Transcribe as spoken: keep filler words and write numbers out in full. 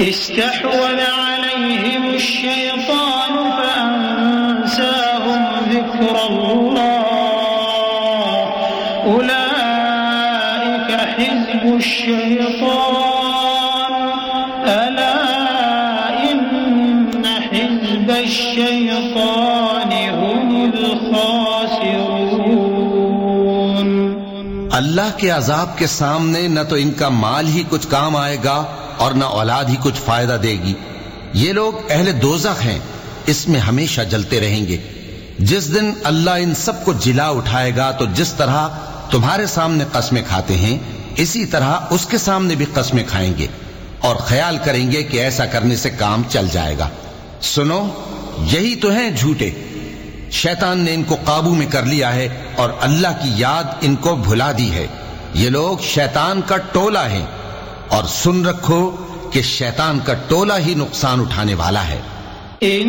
استحوذ عليهم الشيطان فأنساهم ذكر الله أولئك حزب الشيطان ألا إن حزب الشيطان هم الخاسرون۔ اللہ کے عذاب کے سامنے نہ تو ان کا مال ہی کچھ کام آئے گا اور نہ اولاد ہی کچھ فائدہ دے گی۔ یہ لوگ اہل دوزخ ہیں، اس میں ہمیشہ جلتے رہیں گے۔ جس دن اللہ ان سب کو جلا اٹھائے گا تو جس طرح تمہارے سامنے قسمیں کھاتے ہیں اسی طرح اس کے سامنے بھی قسمیں کھائیں گے اور خیال کریں گے کہ ایسا کرنے سے کام چل جائے گا۔ سنو، یہی تو ہیں جھوٹے۔ شیطان نے ان کو قابو میں کر لیا ہے اور اللہ کی یاد ان کو بھلا دی ہے۔ یہ لوگ شیطان کا ٹولہ ہیں، اور سن رکھو کہ شیطان کا ٹولہ ہی نقصان اٹھانے والا ہے۔